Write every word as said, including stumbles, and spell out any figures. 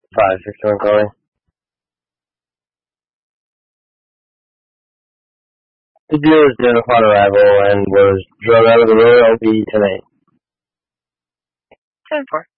Five, Victor and calling. The dealer is dead upon arrival and was drug out of the road O P tonight. ten four.